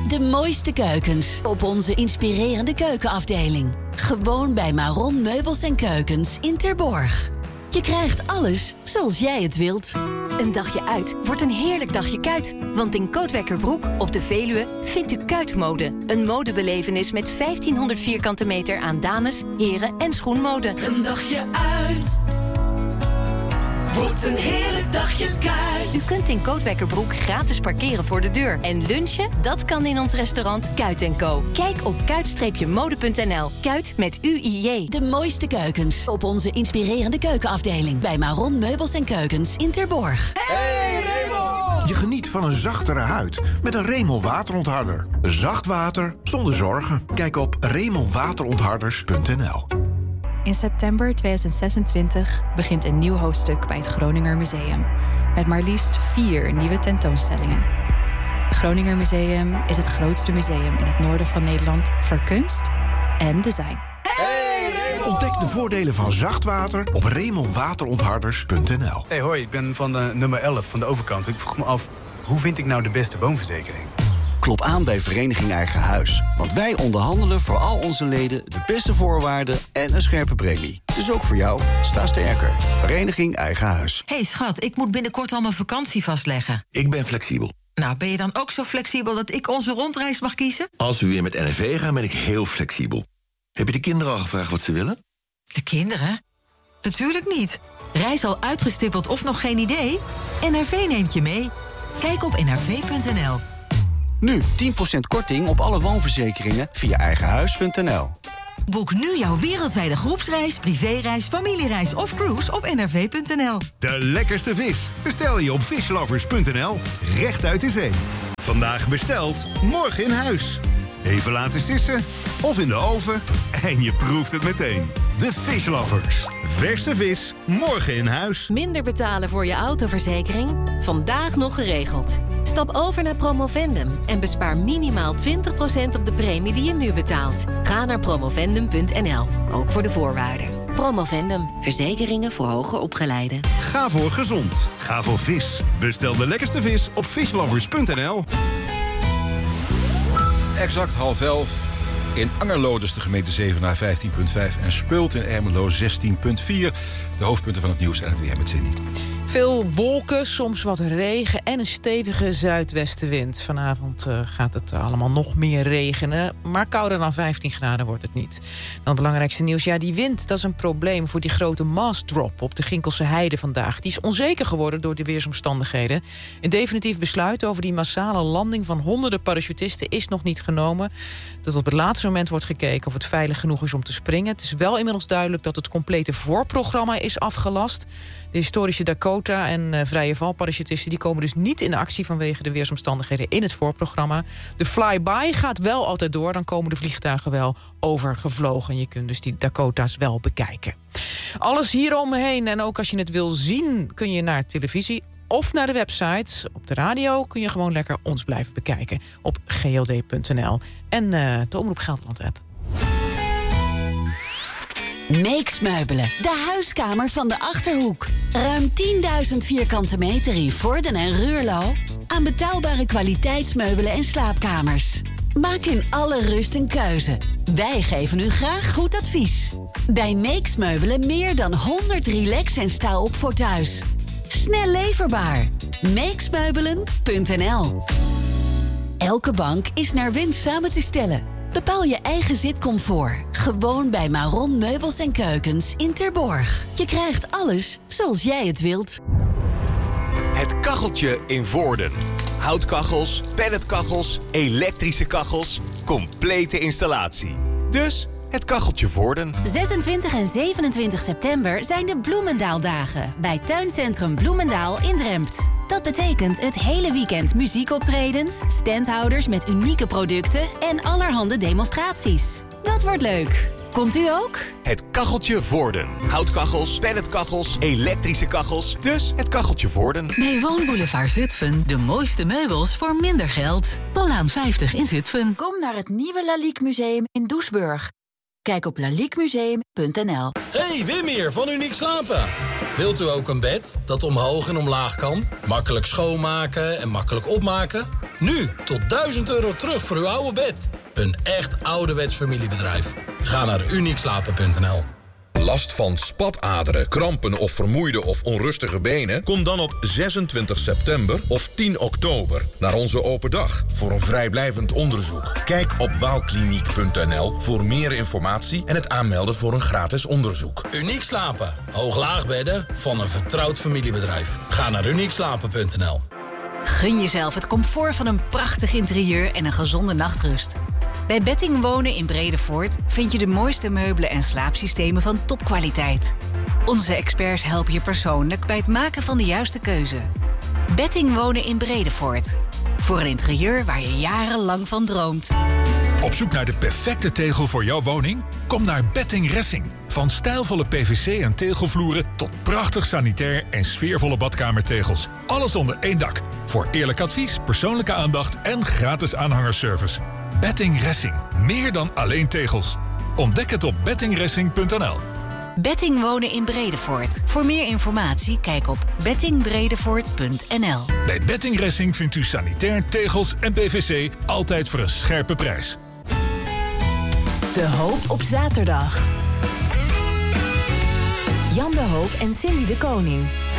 De mooiste keukens op onze inspirerende keukenafdeling. Gewoon bij Maron Meubels en Keukens in Terborg. Je krijgt alles zoals jij het wilt. Een dagje uit wordt een heerlijk dagje kuit. Want in Kootwekkerbroek op de Veluwe vindt u kuitmode. Een modebelevenis met 1500 vierkante meter aan dames, heren en schoenmode. Een dagje uit wordt een heerlijk dagje kuit. U kunt in Kootwekkerbroek gratis parkeren voor de deur. En lunchen, dat kan in ons restaurant Kuit & Co. Kijk op kuit-mode.nl. Kuit met U-I-J. De mooiste keukens op onze inspirerende keukenafdeling. Bij Maron Meubels en Keukens in Terborg. Hey Remel! Je geniet van een zachtere huid met een Remel waterontharder. Zacht water zonder zorgen. Kijk op remelwaterontharders.nl. In september 2026 begint een nieuw hoofdstuk bij het Groninger Museum. Met maar liefst 4 nieuwe tentoonstellingen. Het Groninger Museum is het grootste museum in het noorden van Nederland voor kunst en design. Ontdek de voordelen van zacht water op remelwaterontharders.nl. Hey, hoi, ik ben van nummer 11 van de overkant. Ik vroeg me af, hoe vind ik nou de beste woonverzekering? Klop aan bij Vereniging Eigen Huis. Want wij onderhandelen voor al onze leden de beste voorwaarden en een scherpe premie. Dus ook voor jou, sta sterker. Vereniging Eigen Huis. Hey schat, ik moet binnenkort al mijn vakantie vastleggen. Ik ben flexibel. Nou, ben je dan ook zo flexibel dat ik onze rondreis mag kiezen? Als we weer met NRV gaan, ben ik heel flexibel. Heb je de kinderen al gevraagd wat ze willen? De kinderen? Natuurlijk niet. Reis al uitgestippeld of nog geen idee? NRV neemt je mee. Kijk op nrv.nl. Nu 10% korting op alle woonverzekeringen via eigenhuis.nl. Boek nu jouw wereldwijde groepsreis, privéreis, familiereis of cruise op nrv.nl. De lekkerste vis bestel je op fishlovers.nl. Recht uit de zee. Vandaag besteld, morgen in huis. Even laten sissen of in de oven en je proeft het meteen. De Fishlovers. Verse vis, morgen in huis. Minder betalen voor je autoverzekering? Vandaag nog geregeld. Stap over naar Promovendum en bespaar minimaal 20% op de premie die je nu betaalt. Ga naar promovendum.nl, ook voor de voorwaarden. Promovendum, verzekeringen voor hoger opgeleiden. Ga voor gezond. Ga voor vis. Bestel de lekkerste vis op fishlovers.nl. Exact 10:30. In Angerlo dus de gemeente Zevenaar 15,5 en Speult in Ermelo 16,4. De hoofdpunten van het nieuws en het weer met Cindy. Veel wolken, soms wat regen en een stevige zuidwestenwind. Vanavond gaat het allemaal nog meer regenen, maar kouder dan 15 graden wordt het niet. Dan het belangrijkste nieuws, ja, die wind, dat is een probleem voor die grote mass drop op de Ginkelse Heide vandaag. Die is onzeker geworden door de weersomstandigheden. Een definitief besluit over die massale landing van honderden parachutisten is nog niet genomen. Dat op het laatste moment wordt gekeken of het veilig genoeg is om te springen. Het is wel inmiddels duidelijk dat het complete voorprogramma is afgelast. De historische Dakota en vrije valparachutisten die komen dus niet in actie vanwege de weersomstandigheden in het voorprogramma. De flyby gaat wel altijd door, dan komen de vliegtuigen wel overgevlogen. Je kunt dus die Dakota's wel bekijken. Alles hieromheen en ook als je het wil zien kun je naar televisie of naar de website. Op de radio kun je gewoon lekker ons blijven bekijken op gld.nl en de Omroep Gelderland app. Meeks Meubelen, de huiskamer van de Achterhoek. Ruim 10.000 vierkante meter in Vorden en Ruurlo. Aan betaalbare kwaliteitsmeubelen en slaapkamers. Maak in alle rust een keuze. Wij geven u graag goed advies. Bij Meeks Meubelen meer dan 100 relax- en sta-op voor thuis. Snel leverbaar. Meeksmeubelen.nl. Elke bank is naar wens samen te stellen. Bepaal je eigen zitcomfort. Gewoon bij Maron Meubels en Keukens in Terborg. Je krijgt alles zoals jij het wilt. Het kacheltje in Voorden. Houtkachels, pelletkachels, elektrische kachels. Complete installatie. Dus het kacheltje Voorden. 26 en 27 september zijn de Bloemendaaldagen bij Tuincentrum Bloemendaal in Drempt. Dat betekent het hele weekend muziekoptredens, standhouders met unieke producten en allerhande demonstraties. Dat wordt leuk. Komt u ook? Het kacheltje Voorden. Houtkachels, pelletkachels, elektrische kachels. Dus het kacheltje Voorden. Bij Woonboulevard Zutphen de mooiste meubels voor minder geld. Bollaan 50 in Zutphen. Kom naar het nieuwe Lalique Museum in Doesburg. Kijk op laliquemuseum.nl. Hey, Wim hier van Uniek Slapen. Wilt u ook een bed dat omhoog en omlaag kan? Makkelijk schoonmaken en makkelijk opmaken? Nu tot €1000 terug voor uw oude bed. Een echt ouderwets familiebedrijf. Ga naar uniekslapen.nl. Last van spataderen, krampen of vermoeide of onrustige benen? Kom dan op 26 september of 10 oktober naar onze open dag voor een vrijblijvend onderzoek. Kijk op waalkliniek.nl voor meer informatie en het aanmelden voor een gratis onderzoek. Uniek Slapen. Hoog-laagbedden van een vertrouwd familiebedrijf. Ga naar uniekslapen.nl. Gun jezelf het comfort van een prachtig interieur en een gezonde nachtrust. Bij Betting Wonen in Bredevoort vind je de mooiste meubelen en slaapsystemen van topkwaliteit. Onze experts helpen je persoonlijk bij het maken van de juiste keuze. Betting Wonen in Bredevoort. Voor een interieur waar je jarenlang van droomt. Op zoek naar de perfecte tegel voor jouw woning? Kom naar Betting Ressing. Van stijlvolle PVC en tegelvloeren tot prachtig sanitair en sfeervolle badkamertegels. Alles onder één dak. Voor eerlijk advies, persoonlijke aandacht en gratis aanhangerservice. Betting Ressing. Meer dan alleen tegels. Ontdek het op bettingressing.nl. Betting Wonen in Bredevoort. Voor meer informatie kijk op bettingbredevoort.nl. Bij Betting Ressing vindt u sanitair, tegels en PVC altijd voor een scherpe prijs. De Hoop op zaterdag. Jan de Hoop en Cindy de Koning.